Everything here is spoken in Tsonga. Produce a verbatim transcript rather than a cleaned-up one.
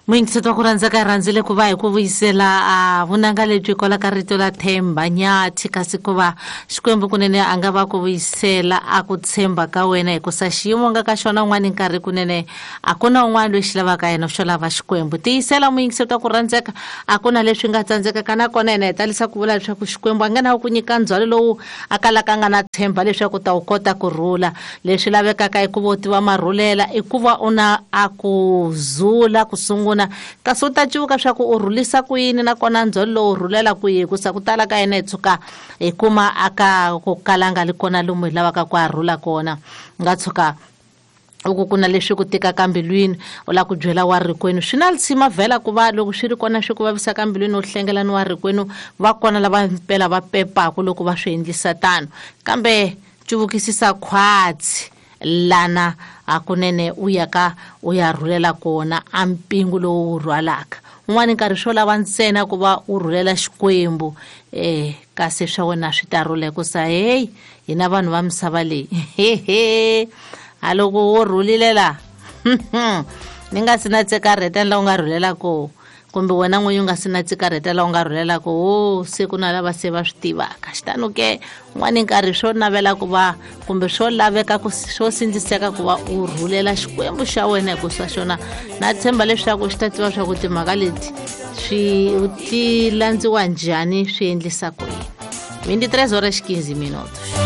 Moyingisetswa ku rhandza ka rhandzile ku va hi ku vuyisela a vunanga lebyi kola ka rito la Themba Nyathi kasi ku va Xikwembu kunene a nga va ku vuyisela a ku tshemba ka wena hikusa xiyimo nga ka xona un'wana nkarhi kunene a ku na un'wana loyi xi lavaka yena xo lava Xikwembu. Tiyisela moyingisetswa ku rhandzeka a ku na leswi nga tsandzekaka na kona yena hi talisa ku vula leswaku Xikwembu a nga na ku nyika ndzhwalo lowu a kalaka nga na tshemba leswaku ta u kota ku rhula. Leswi lavekaka i ku votiwa marhulela i ku va una a ku zula ku sungula kasi u ta civuka swa ku u rhulisa ku yini nakona ndzhwalo lowu rhulela ku yi kusa ku tala ka yena hi tshuka hi kuma aka ku kalanga li kona lomu hi lavaka ku a rhula kona nga tshuka uku kuna leswi ku tika kambilwini u la ku byela wa rikwenu swi na litsima vhela ku va loko swi ri kona swi ku vavisa kambilwini u hlengela ni wa rikwenu va kona lava mpela va pepaku loko va swi endlisa tano kambe cuvukisisa khwatsi lana akunene u ya ka u ya rhulela kona a mpingu lowu rhwalaka un'wana nkarhi swo lava ntsena ku va u rhulela Xikwembu eh kasi swa wena swi ta rhula hikusa hey hina vanhu va misava leyi hehe a loko wo rhulile la ni nga sina tsekareta la u nga rhulela ko kumbe wena n'winyi u nga sina tsikareta la u nga rhulela ko o se ku na lava se va swi tivaka xitano ke n'wana nkarhi swo navela ku va kumbe swo laveka ku swo sindziseka ku va u rhulela Xikwembu xa wena hikusa xona na tshemba leswaku xi ta tiva swa ku timhaka leti swi ti landziwa njhani swi endlisa ku yini twenty-three horas quinze minutos.